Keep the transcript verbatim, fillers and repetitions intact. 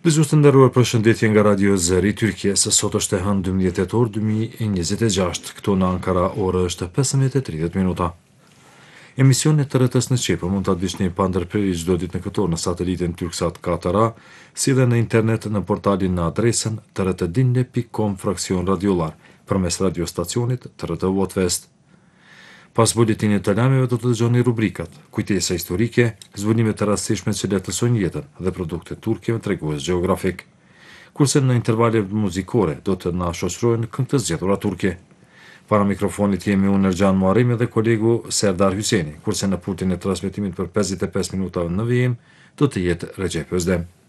Dëgjues të nderuar, përshëndetje nga Radio Zëri i Tyrkisë. Sot është e hënë dymbëdhjetë tetor dy mijë e njëzet e gjashtë. Këtu në Ankara ora është pesëmbëdhjetë e tridhjetë minuta. Emisionet të rrëtës në Qepë mund ta dëgjoni pa ndërprerje çdo ditë në këtë orë në satelitin Turksat katër A, si dhe në internet në portalin në adresën t r t dinle pikë com fraksion radiollar, përmes radiostacionit T R T West. Pas buletinit të lajmeve do të dëgjoni rubrikat: kujtesa historike, zbulime të rastishme që lehtësojnë jetën dhe produkte turke me tregues gjeografik. Kurse në intervale muzikore do të na shoqërojnë këngë të zgjedhura turke. Para mikrofonit jemi unë Erxhan Muharremi dhe kolegu Serdar Hyseni, kurse në pultin e transmetimit për pesëdhjetë e pesë minuta në vijim do të jetë Recep Özdem.